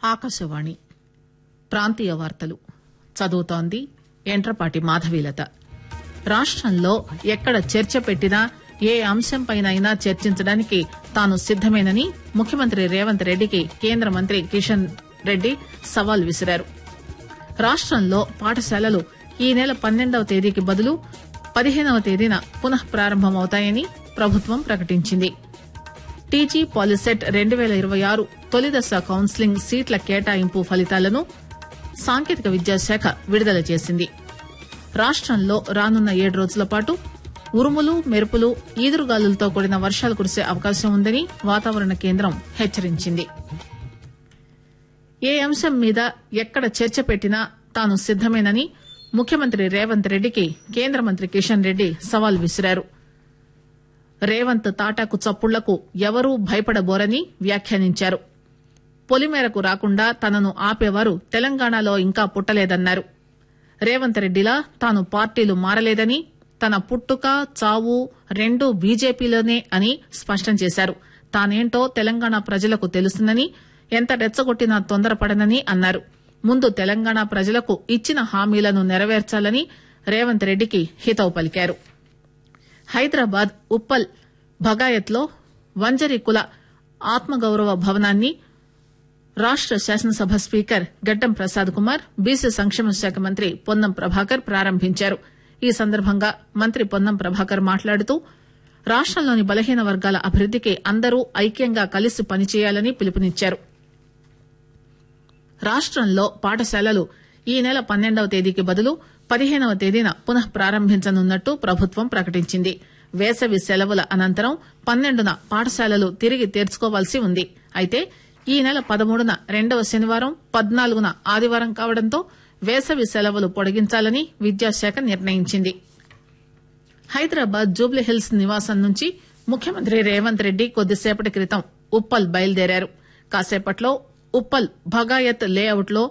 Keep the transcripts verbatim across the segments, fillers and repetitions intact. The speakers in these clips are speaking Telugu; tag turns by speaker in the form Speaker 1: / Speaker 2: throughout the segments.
Speaker 1: ఆకాశవాణి ప్రాంతీయ వార్తలు చదువుతోంది ఎంట్రపాటి మాధవీలత. రాష్టంలో ఎక్కడ చర్చ పెట్టినా ఏ అంశంపైనైనా చర్చించడానికి తాను సిద్దమేనని ముఖ్యమంత్రి రేవంత్ రెడ్డికి కేంద్ర మంత్రి కిషన్ రెడ్డి సవాల్ విసిరారు. రాష్టంలో పాఠశాలలు ఈ నెల పన్నెండవ తేదీకి బదులు పదిహేనవ తేదీన పునః ప్రారంభమవుతాయని ప్రభుత్వం ప్రకటించింది. టీజీ పాలిసెట్ రెండు పేల ఇరవై ఆరు తొలిదశ కౌన్సిలింగ్ సీట్ల కేటాయింపు ఫలితాలను సాంకేతిక విద్యాశాఖ విడుదల చేసింది. రాష్టంలో రానున్న ఏడు రోజుల పాటు ఉరుములు మెరుపులు ఈదురుగాలులతో కూడిన వర్షాలు కురిసే అవకాశం ఉందని వాతావరణ కేంద్రం హెచ్చరించింది. ఏ అంశం మీద ఎక్కడ చర్చ పెట్టినా తాను సిద్దమేనని ముఖ్యమంత్రి రేవంత్ రెడ్డికి కేంద్ర మంత్రి కిషన్ రెడ్డి సవాల్ విసిరారు. రేవంత్ తాటాకు చప్పుళ్లకు ఎవరూ భయపడబోరని వ్యాఖ్యానించారు. పొలిమేరకు రాకుండా తనను ఆపేవారు తెలంగాణలో ఇంకా పుట్టలేదన్నారు. రేవంత్ రెడ్డిలా తాను పార్టీలు మారలేదని, తన పుట్టుక చావు రెండూ బీజేపీలోనే అని స్పష్టం చేశారు. తానేంటో తెలంగాణ ప్రజలకు తెలుస్తుందని, ఎంత రెచ్చగొట్టినా తొందరపడనని అన్నారు. ముందు తెలంగాణ ప్రజలకు ఇచ్చిన హామీలను నెరవేర్చాలని రేవంత్ రెడ్డికి హితవు పలికారు. హైదరాబాద్ ఉప్పల్ భగాయత్లో వంజరి కుల ఆత్మగౌరవ భవనాన్ని రాష్ట శాసనసభ స్పీకర్ గడ్డం ప్రసాద్ కుమార్, బీసీ సంక్షేమ శాఖ మంత్రి పొన్నం ప్రభాకర్ ప్రారంభించారు. ఈ సందర్భంగా మంత్రి పొన్నం ప్రభాకర్ మాట్లాడుతూ రాష్టంలోని బలహీన వర్గాల అభివృద్దికి అందరూ ఐక్యంగా కలిసి పనిచేయాలని పిలుపునిచ్చారు. రాష్టంలో పాఠశాలలు ఈ నెల పన్నెండవ తేదీకి బదులు పదిహేనవ తేదీన పునః ప్రారంభించనున్నట్టు ప్రభుత్వం ప్రకటించింది. వేసవి సెలవుల అనంతరం పన్నెండున పాఠశాలలు తిరిగి తెరుచుకోవాల్సి ఉంది. అయితే ఈ నెల పదమూడున రెండవ శనివారం, పద్నాలుగున ఆదివారం కావడంతో వేసవి సెలవులు పొడిగించాలని విద్యాశాఖ నిర్ణయించింది. హైదరాబాద్ జూబ్లీహిల్స్ నివాసం నుంచి ముఖ్యమంత్రి రేవంత్ రెడ్డి కొద్దిసేపటి క్రితం ఉప్పల్ బయలుదేరారు. కాసేపట్లో ఉప్పల్ భగాయత్ లేఅవుట్ లో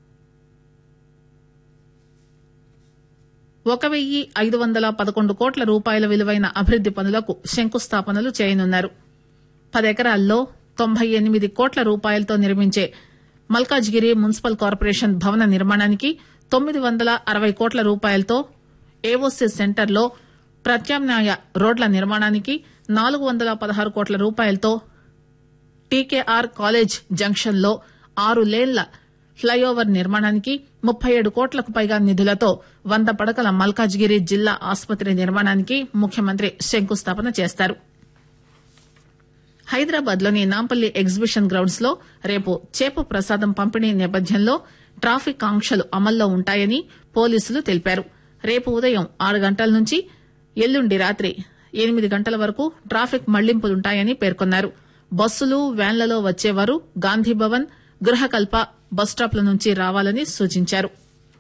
Speaker 1: ఒక వెయ్యి ఐదు వందల పదకొండు కోట్ల రూపాయల విలువైన అభివృద్ది పనులకు శంకుస్థాపనలు చేయనున్నారు. పదెకరాల్లో తొంభై ఎనిమిది కోట్ల రూపాయలతో నిర్మించే మల్కాజ్గిరి మున్సిపల్ కార్పొరేషన్ భవన నిర్మాణానికి, తొమ్మిది వందల అరవై కోట్ల రూపాయలతో ఏఓసీ సెంటర్లో ప్రత్యామ్నాయ రోడ్ల నిర్మాణానికి, నాలుగు వందల పదహారు కోట్ల రూపాయలతో టీకేఆర్ కాలేజ్ జంక్షన్ లో ఆరు లేన్ల ఫ్లైఓవర్ నిర్మాణానికి, ముప్పై ఏడు కోట్లకు పైగా నిధులతో వంద పడకల మల్కాజ్గిరి జిల్లా ఆసుపత్రి నిర్మాణానికి ముఖ్యమంత్రి శంకుస్థాపన చేస్తారు. హైదరాబాద్ లోని నాంపల్లి ఎగ్జిబిషన్ గ్రౌండ్స్ లో రేపు చేప ప్రసాదం పంపిణీ నేపథ్యంలో ట్రాఫిక్ ఆంక్షలు అమల్లో ఉంటాయని పోలీసులు తెలిపారు. రేపు ఉదయం ఆరు గంటల నుంచి ఎల్లుండి రాత్రి ఎనిమిది గంటల వరకు ట్రాఫిక్ మళ్లింపులుంటాయని పేర్కొన్నారు. బస్సులు, వ్యాన్లలో వచ్చేవారు గాంధీభవన్, గృహకల్ప బస్టాప్ల నుంచి రావాలని సూచించారు.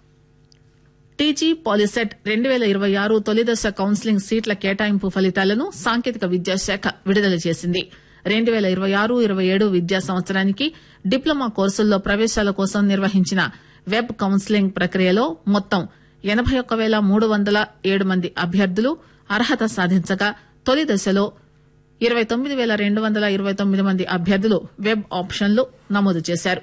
Speaker 1: టీజీ పాలిసెట్ రెండు పేల ఇరవై ఆరు తొలిదశ కౌన్సిలింగ్ సీట్ల కేటాయింపు ఫలితాలను సాంకేతిక విద్యాశాఖ విడుదల చేసింది. రెండు పేల ఇరవై ఆరు ఇరవై ఏడు విద్యా సంవత్సరానికి డిప్లొమా కోర్సుల్లో ప్రవేశాల కోసం నిర్వహించిన వెబ్ కౌన్సిలింగ్ ప్రక్రియలో మొత్తం ఎనబై ఒక్క పేల మూడు వందల ఏడు మంది అభ్యర్థులు అర్హత సాధించగా, తొలి దశలో ఇరవై తొమ్మిది పేల రెండు వందల ఇరవై తొమ్మిది మంది అభ్యర్థులు వెబ్ ఆప్షన్లు నమోదు చేశారు.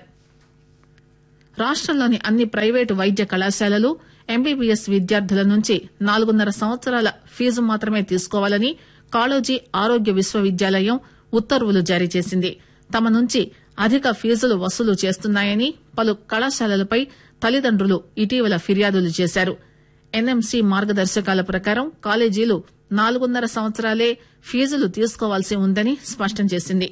Speaker 1: రాష్టంలోని అన్ని ప్రైవేటు వైద్య కళాశాలలు ఎంబీబీఎస్ విద్యార్థుల నుంచి నాలుగున్నర సంవత్సరాల ఫీజు మాత్రమే తీసుకోవాలని కాళోజీ ఆరోగ్య విశ్వవిద్యాలయం ఉత్తర్వులు జారీ చేసింది. తమ నుంచి అధిక ఫీజులు వసూలు చేస్తున్నాయని పలు కళాశాలలపై తల్లిదండ్రులు ఇటీవల ఫిర్యాదులు చేశారు. ఎన్ఎంసీ మార్గదర్శకాల ప్రకారం కాలేజీలు నాలుగున్నర సంవత్సరాలే ఫీజులు తీసుకోవాల్సి ఉందని స్పష్టం చేసింది.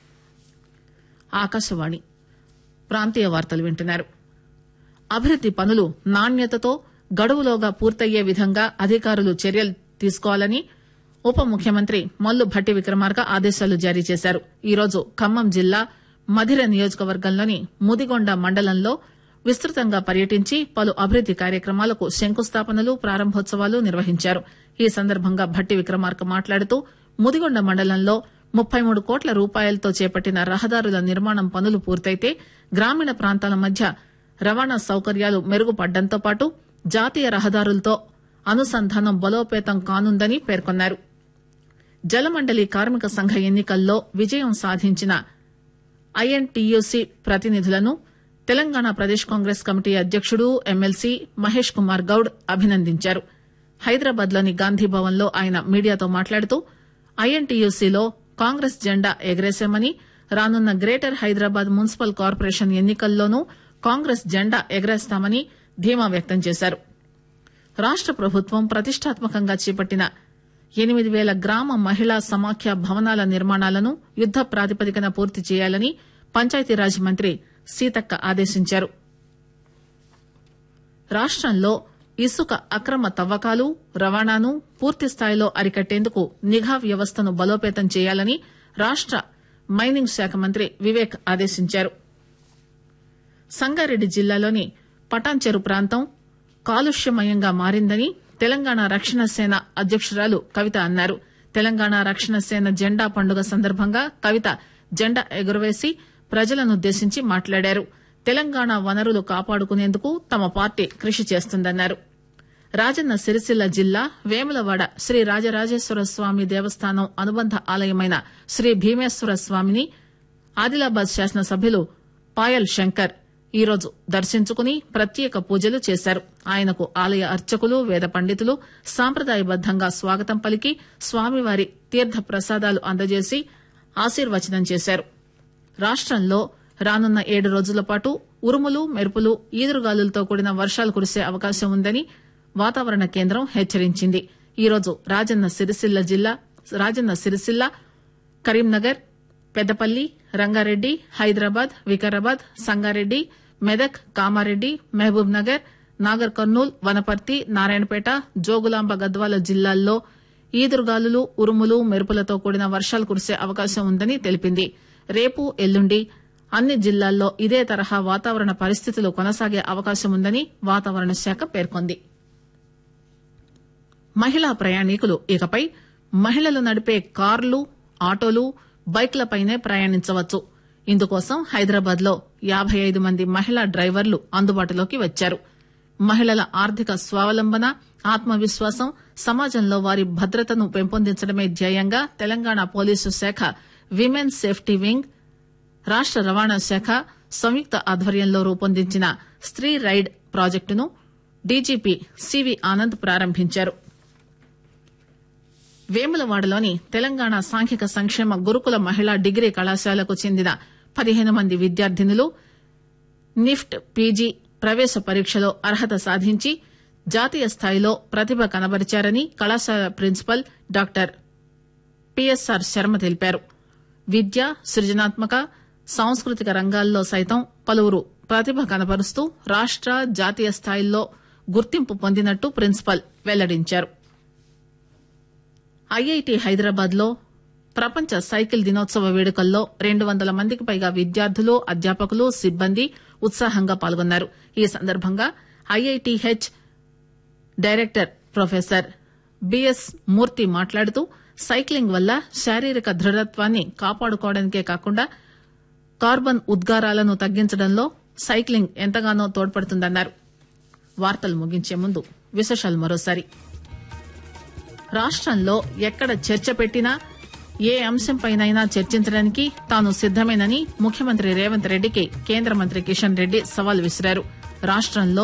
Speaker 1: ఆకాశవాణి ప్రాంతీయ వార్తలు వింటున్నారు. అభివృద్ది పనులు నాణ్యతతో గడువులోగా పూర్తయ్యే విధంగా అధికారులు చర్యలు తీసుకోవాలని ఉప ముఖ్యమంత్రి మల్లు భట్టి విక్రమార్క ఆదేశాలు జారీ చేశారు. ఈరోజు ఖమ్మం జిల్లా మధిర నియోజకవర్గంలోని ముదిగొండ మండలంలో విస్తృతంగా పర్యటించి పలు అభివృద్ది కార్యక్రమాలకు శంకుస్థాపనలు, ప్రారంభోత్సవాలు నిర్వహించారు. ఈ సందర్భంగా భట్టి విక్రమార్క మాట్లాడుతూ ముదిగొండ మండలంలో ముప్పై మూడు కోట్ల రూపాయలతో చేపట్టిన రహదారుల నిర్మాణం పనులు పూర్తయితే గ్రామీణ ప్రాంతాల మధ్య రవాణా సౌకర్యాలు మెరుగుపడ్డంతో పాటు జాతీయ రహదారులతో అనుసంధానం బలోపేతం కానుందని పేర్కొన్నారు. జలమండలి కార్మిక సంఘ ఎన్నికల్లో విజయం సాధించిన ఐఎన్టీయూసీ ప్రతినిధులను తెలంగాణ ప్రదేశ్ కాంగ్రెస్ కమిటీ అధ్యకుడు ఎమ్మెల్సీ మహేష్ కుమార్ గౌడ్ అభినందించారు. హైదరాబాద్ లోని గాంధీభవన్ లో ఆయన మీడియాతో మాట్లాడుతూ ఐఎన్టీయూసీలో కాంగ్రెస్ జెండా ఎగరేశామని, రానున్న గ్రేటర్ హైదరాబాద్ మున్సిపల్ కార్పొరేషన్ ఎన్నికల్లోనూ కాంగ్రెస్ జెండా ఎగరేస్తామని ధీమా వ్యక్తం చేశారు. రాష్ట ప్రభుత్వం ప్రతిష్టాత్మకంగా చేపట్టిన ఎనిమిది పేల గ్రామ మహిళా సమాఖ్య భవనాల నిర్మాణాలను యుద్ద ప్రాతిపదికన పూర్తి చేయాలని పంచాయతీరాజ్ మంత్రి సీతక్క ఆదేశించారు. రాష్టంలో ఇసుక అక్రమ తవ్వకాలు, రవాణాను పూర్తిస్థాయిలో అరికట్టేందుకు నిఘా వ్యవస్థను బలోపేతం చేయాలని రాష్ట మైనింగ్ శాఖ మంత్రి వివేక్ ఆదేశించారు. సంగారెడ్డి జిల్లాలోని పటాన్చెరు ప్రాంతం కాలుష్యమయంగా మారిందని తెలంగాణ రక్షణ సేన అధ్యకురాలు కవిత అన్నారు. తెలంగాణ రక్షణ సేన జెండా పండుగ సందర్భంగా కవిత జెండా ఎగురవేసి ప్రజలనుద్దేశించి మాట్లాడారు. తెలంగాణ వనరులు కాపాడుకునేందుకు తమ పార్టీ కృషి చేస్తుందన్నారు. రాజన్న సిరిసిల్ల జిల్లా వేములవాడ శ్రీ రాజరాజేశ్వర స్వామి దేవస్థానం అనుబంధ ఆలయమైన శ్రీ భీమేశ్వర స్వామిని ఆదిలాబాద్ శాసనసభ్యులు పాయల్ శంకర్ ఈరోజు దర్శించుకుని ప్రత్యేక పూజలు చేశారు. ఆయనకు ఆలయ అర్చకులు, వేద పండితులు సాంప్రదాయబద్దంగా స్వాగతం పలికి స్వామివారి తీర్థ ప్రసాదాలు అందజేసి ఆశీర్వచనం చేశారు. రాష్టంలో రానున్న ఏడు రోజుల పాటు ఉరుములు, మెరుపులు, ఈదురుగాలులతో కూడిన వర్షాలు కురిసే అవకాశం ఉందని వాతావరణ కేంద్రం హెచ్చరించింది. ఈరోజు రాజన్న సిరిసిల్ల జిల్లా రాజన్న సిరిసిల్ల, కరీంనగర్, పెద్దపల్లి, రంగారెడ్డి, హైదరాబాద్, వికారాబాద్, సంగారెడ్డి, మెదక్, కామారెడ్డి, మహబూబ్ నగర్, నాగర్ కర్నూల్, వనపర్తి, నారాయణపేట, జోగులాంబ గద్వాల జిల్లాల్లో ఈదురుగాలులు, ఉరుములు, మెరుపులతో కూడిన వర్షాలు కురిసే అవకాశం ఉందని తెలిపింది. రేపు, ఎల్లుండి అన్ని జిల్లాల్లో ఇదే తరహా వాతావరణ పరిస్థితులు కొనసాగే అవకాశం ఉందని వాతావరణ శాఖ పేర్కొంది. మహిళా ప్రయాణికులు ఇకపై మహిళలు నడిపే కార్లు, ఆటోలు, బైక్లపైనే ప్రయాణించవచ్చు. ఇందుకోసం హైదరాబాద్ లో యాబై ఐదు మంది మహిళా డ్రైవర్లు అందుబాటులోకి వచ్చారు. మహిళల ఆర్థిక స్వావలంబన, ఆత్మవిశ్వాసం, సమాజంలో వారి భద్రతను పెంపొందించడమే ధ్యేయంగా తెలంగాణ పోలీసు శాఖ విమెన్ సేఫ్టీ వింగ్, రాష్ట రవాణా శాఖ సంయుక్త ఆధ్వర్యంలో రూపొందించిన స్త్రీ రైడ్ ప్రాజెక్టును డీజీపీ సివి ఆనంద్ ప్రారంభించారు. వేములవాడలోని తెలంగాణ సాంఘిక సంక్షేమ గురుకుల మహిళా డిగ్రీ కళాశాలకు చెందిన పదిహేను మంది విద్యార్థినులు నిఫ్ట్ పీజీ ప్రవేశ పరీక్షలో అర్హత సాధించి జాతీయ స్థాయిలో ప్రతిభ కనబరిచారని కళాశాల ప్రిన్సిపల్ డాక్టర్ పిఎస్ఆర్ శర్మ తెలిపారు. విద్య, సృజనాత్మక, సాంస్కృతిక రంగాల్లో సైతం పలువురు ప్రతిభ కనబరుస్తూ రాష్ట, జాతీయ స్థాయిల్లో గుర్తింపు పొందినట్టు ప్రిన్సిపల్ వెల్లడించారు. ఐఐటి హైదరాబాద్ లో ప్రపంచ సైకిల్ దినోత్సవ వేడుకల్లో రెండు వందల మందికి పైగా విద్యార్థులు, అధ్యాపకులు, సిబ్బంది ఉత్సాహంగా పాల్గొన్నారు. ఈ సందర్భంగా ఐఐటిహెచ్ డైరెక్టర్ ప్రొఫెసర్ బిఎస్ మూర్తి మాట్లాడుతూ సైక్లింగ్ వల్ల శారీరక దృఢత్వాన్ని కాపాడుకోవడానికే కాకుండా కార్బన్ ఉద్గారాలను తగ్గించడంలో సైక్లింగ్ ఎంతగానో తోడ్పడుతుందన్నారు. వార్తలు ముగించే ముందు విశేషాలు మరోసారి. రాష్టంలో ఎక్కడ చర్చ పెట్టినా ఏ అంశంపైనైనా చర్చించడానికి తాను సిద్దమేనని ముఖ్యమంత్రి రేవంత్ రెడ్డికి కేంద్ర మంత్రి కిషన్ రెడ్డి సవాల్ విసిరారు. రాష్టంలో